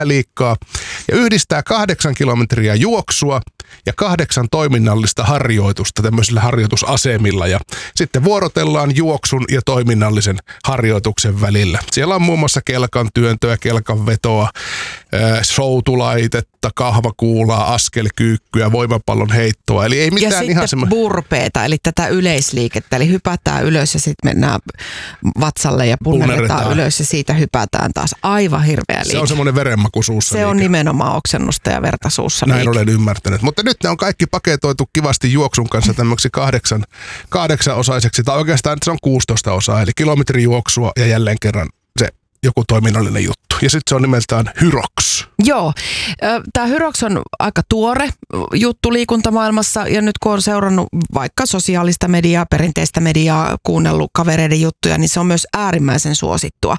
liikkaa ja yhdistää 8 kilometriä juoksua ja 8 toiminnallista harjoitusta tämmöisillä harjoitusasemilla ja sitten vuorotellaan juoksun ja toiminnallisen harjoituksen välillä. Siellä on muun muassa kelkan työntöä, kelkan vetoa, soutulaitetta, kahvakuulaa, askelkyykkyä, voimapallon heittoa. Eli ei mitään ja ihan sitten burpeeta, eli tätä yleisliikettä, eli hypätään ylös ja sitten mennään vatsalle ja punnerretaan ylös ja siitä hypätään taas. Aivan hirveä liike. Se on semmoinen verenmaku suussa. Se on nimenomaan oksennusta ja verta suussa. Näin olen ymmärtänyt. Mutta nyt ne on kaikki paketoitu kivasti juoksun kanssa tämmöksi 8-osaiseksi, tai oikeastaan se on 16 osaa, eli kilometrijuoksua ja jälleen kerran se joku toiminnallinen juttu. Ja sitten se on nimeltään Hyrox. Joo, tämä Hyrox on aika tuore juttu liikuntamaailmassa ja nyt kun on seurannut vaikka sosiaalista mediaa, perinteistä mediaa, kuunnellut kavereiden juttuja, niin se on myös äärimmäisen suosittua.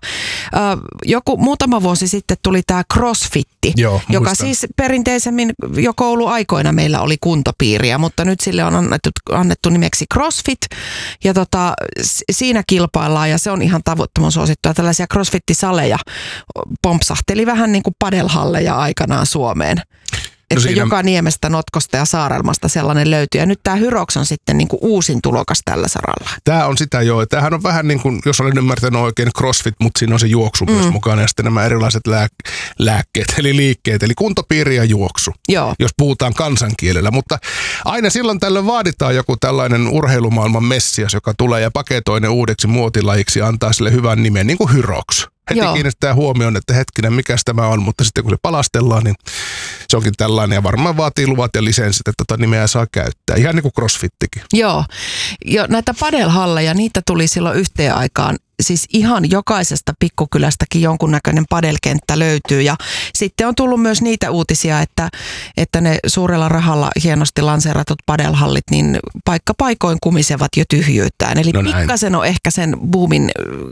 Muutama vuosi sitten tuli tämä CrossFitti, joka siis perinteisemmin jo kouluaikoina meillä oli kuntopiiriä, mutta nyt sille on annettu nimeksi CrossFit ja siinä kilpaillaan ja se on ihan tavattoman suosittua. Tällaisia CrossFit-saleja pompsahteli vähän niin kuin padelhalleja aikanaan Suomeen. Että joka niemestä, notkosta ja saarelmasta sellainen löytyy. Ja nyt tämä Hyrox on sitten niin kuin uusin tulokas tällä saralla. Tämä on sitä joo. Tämähän on vähän niin kuin, jos olen ymmärtänyt oikein, CrossFit, mutta siinä on se juoksu myös mukana. Ja sitten nämä erilaiset lääkkeet, eli liikkeet, eli kuntopiiri ja juoksu, jos puhutaan kansankielellä. Mutta aina silloin tällöin vaaditaan joku tällainen urheilumaailman messias, joka tulee ja paketoi ne uudeksi muotilajiksi ja antaa sille hyvän nimen, niin kuin Hyrox. Heti kiinnittää huomioon, että hetkinen, mikäs tämä on, mutta sitten kun se palastellaan, niin se onkin tällainen ja varmaan vaatii luvat ja lisenssit, että nimeä saa käyttää. Ihan niin kuin CrossFittikin. Joo, näitä padelhalleja, niitä tuli silloin yhteen aikaan. Siis ihan jokaisesta pikkukylästäkin jonkunnäköinen padelkenttä löytyy ja sitten on tullut myös niitä uutisia, että ne suurella rahalla hienosti lanseeratut padelhallit niin paikka paikoin kumisevat jo tyhjyyttään. Eli pikkasen on ehkä sen boomin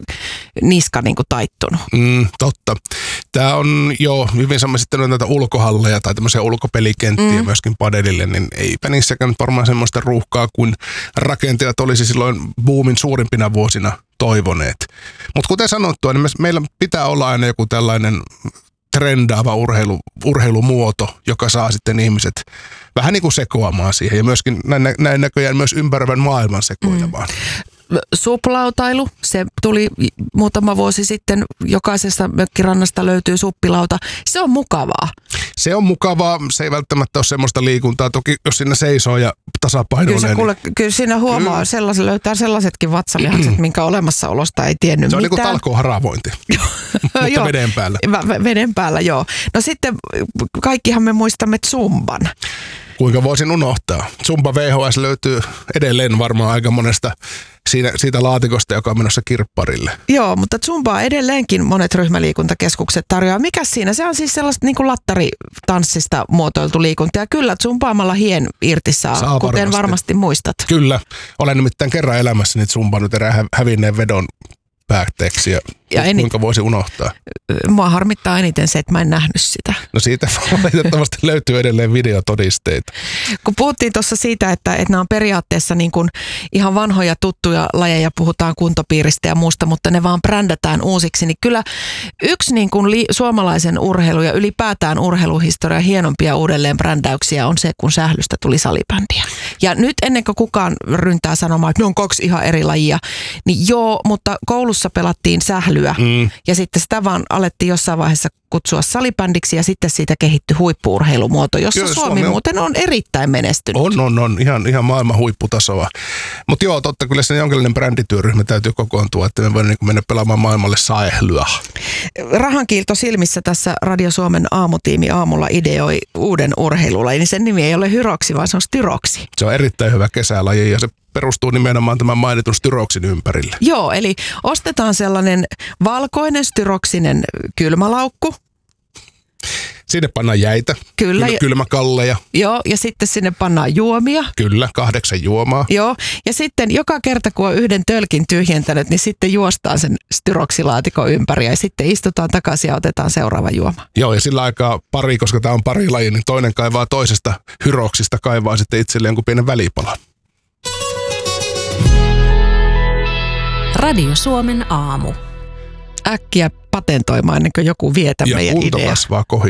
niska niin kuin taittunut. Totta. Tämä on jo hyvin sama sitten näitä ulkohalleja tai tämmöisiä ulkopelikenttiä myöskin padelille, niin eipä niissäkään varmaan semmoista ruuhkaa kuin rakentajat olisi silloin boomin suurimpina vuosina toivoneet. Mutta kuten sanottua, niin meillä pitää olla aina joku tällainen trendaava urheilumuoto, joka saa sitten ihmiset vähän niin kuin sekoamaan siihen ja myöskin näin näköjään myös ympäröivän maailman sekoilemaan. Suplautailu, se tuli muutama vuosi sitten, jokaisesta mökkirannasta löytyy suppilauta. Se on mukavaa. Se on mukavaa, se ei välttämättä ole semmoista liikuntaa, toki jos siinä seisoo ja tasapainoinen. Kyllä siinä huomaa, löytää sellaisetkin vatsalihakset, minkä olemassaolosta ei tiennyt mitään. Se on niin kuin talkooharavointi, mutta veden päällä. Veden päällä, joo. No sitten kaikkihan me muistamme Zumban. Kuinka voisin unohtaa? Zumba VHS löytyy edelleen varmaan aika monesta siitä laatikosta, joka on menossa kirpparille. Joo, mutta Zumbaa edelleenkin monet ryhmäliikuntakeskukset tarjoaa. Mikäs siinä? Se on siis sellaista niin kuin lattaritanssista muotoiltu liikunta. Ja kyllä Zumbaamalla hien irti saa kuten varmasti muistat. Kyllä. Olen nimittäin kerran elämässäni Zumba nyt erään hävinneen vedon päätteeksi ja kuinka voisi unohtaa. Mua harmittaa eniten se, että mä en nähnyt sitä. No siitä valitettavasti löytyy edelleen videotodisteita. Kun puhuttiin tuossa siitä, että nämä on periaatteessa niin kuin ihan vanhoja tuttuja lajeja, puhutaan kuntopiiristä ja muusta, mutta ne vaan brändätään uusiksi, niin kyllä yksi niin kuin suomalaisen urheilu ja ylipäätään urheiluhistoria hienompia uudelleen brändäyksiä on se, kun sählystä tuli salibändiä. Ja nyt ennen kuin kukaan ryntää sanomaan, että ne on 2 ihan eri lajia, niin joo, mutta koulussa pelattiin sählyä ja sitten sitä vaan alettiin jossain vaiheessa kutsua salibändiksi ja sitten siitä kehittyi huippu-urheilumuoto, jossa Suomi muuten on erittäin menestynyt. On ihan maailman huipputasoa. Mutta joo, totta kyllä se jonkinlainen brändityöryhmä täytyy kokoontua, että me voidaan mennä pelaamaan maailmalle sählyä. Rahankiilto silmissä tässä Radio Suomen aamutiimi aamulla ideoi uuden urheilulajin, niin sen nimi ei ole Hyroksi, vaan se on Styroksi. Se on erittäin hyvä kesälaji ja se perustuu nimenomaan tämän mainitun Styroksin ympärille. Joo, eli ostetaan sellainen valkoinen styroksinen kylmälaukku. Sinne pannaan jäitä, kylmäkalleja. Joo, ja sitten sinne pannaan juomia. Kyllä, 8 juomaa. Joo, ja sitten joka kerta kun on yhden tölkin tyhjentänyt, niin sitten juostaan sen styroksilaatikon ympäri ja sitten istutaan takaisin ja otetaan seuraava juoma. Joo, ja sillä aikaa pari, koska tämä on parilaji, niin toinen kaivaa toisesta Hyroksista, kaivaa sitten itselleen jonkun pienen välipalan. Radio Suomen aamu. äkkiä patentoimaan ennen kuin joku vie tämän meidän idea. Ja kunto kasvaa